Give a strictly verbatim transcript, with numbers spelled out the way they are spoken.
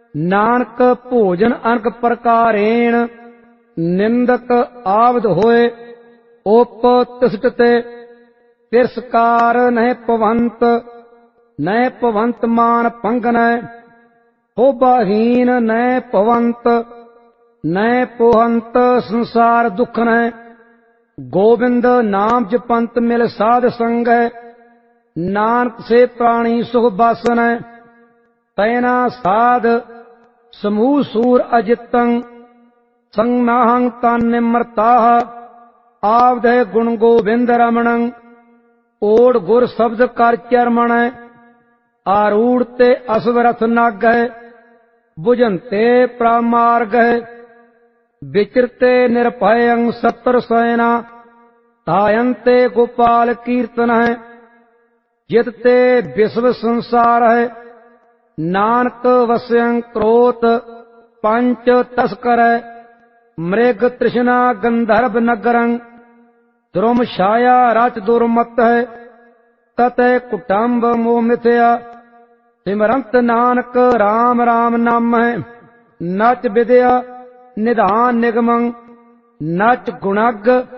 नानक भोजन अनक प्रकारेण निंदक आवद होए उप तिष्ठते तिरस्कार नह पवंत नह पवंत मान पंगन होबाहीन नह पवंत नह पोहंत संसार दुख न गोविंद नाम जपंत मिल साध संग नानक से प्राणी सुख बासन तैना साध समूह सूर अजितं संनाहं तन निमरताह आवद गुण गोविंद रमणं ओड गुर शब्द कर चरमण आरूढ़ ते असवरथ नाग बुझंते प्रामार्ग विचरते निरभयं सत्र सैना धायन्ते गोपाल कीर्तन है जितते विश्व संसार है नानक वस्यं क्रोत पंच तस्कर मृग तृष्णा गंधर्व नगरं द्रुम छाया रच दुर्मत है तत कुटुंब मोह मिथ्या सिमरंत नानक राम राम नाम है नच विद्या निधान निगमं नच गुणग